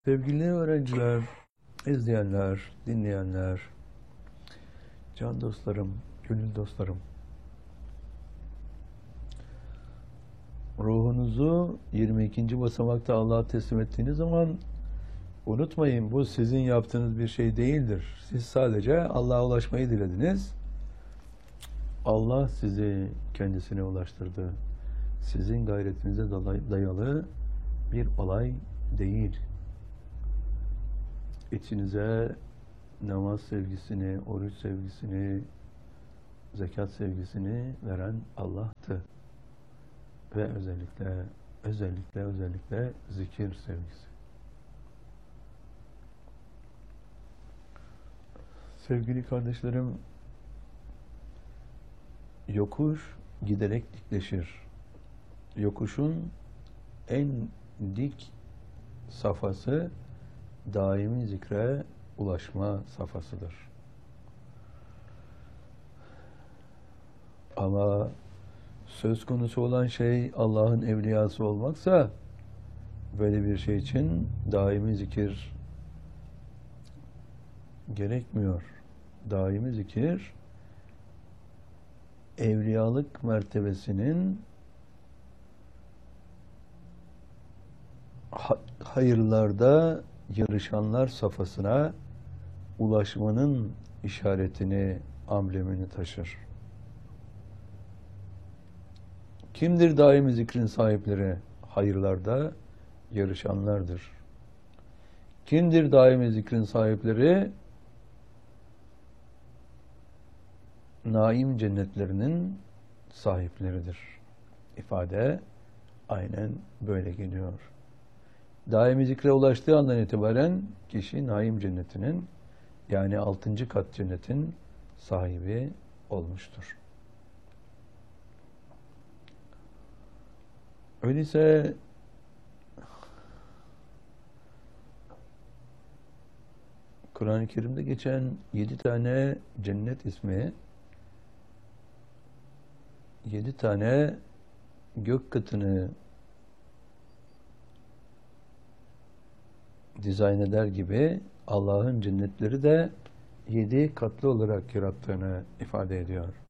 Sevgili öğrenciler, izleyenler, dinleyenler, can dostlarım, gönül dostlarım. Ruhunuzu 22. basamakta Allah'a teslim ettiğiniz zaman unutmayın, bu sizin yaptığınız bir şey değildir. Siz sadece Allah'a ulaşmayı dilediniz. Allah sizi kendisine ulaştırdı. Sizin gayretinize dayalı bir olay değil. İçinize namaz sevgisini, oruç sevgisini, zekat sevgisini veren Allah'tı. Ve özellikle zikir sevgisi. Sevgili kardeşlerim, yokuş giderek dikleşir. Yokuşun en dik safhası daimi zikre ulaşma safhasıdır. Ama söz konusu olan şey Allah'ın evliyası olmaksa böyle bir şey için daimi zikir gerekmiyor. Daimi zikir evliyalık mertebesinin hayırlarda yarışanlar safhasına ulaşmanın işaretini, amblemini taşır. Kimdir daimi zikrin sahipleri? Hayırlarda yarışanlardır. Kimdir daimi zikrin sahipleri? Naim cennetlerinin sahipleridir. İfade aynen böyle geliyor. Daimi zikre ulaştığı andan itibaren kişi naim cennetinin, yani 6. kat cennetin sahibi olmuştur. Öyleyse Kur'an-ı Kerim'de geçen 7 tane cennet ismi, 7 tane gök katını dizayn eder gibi Allah'ın cennetleri de 7 katlı olarak yarattığını ifade ediyor.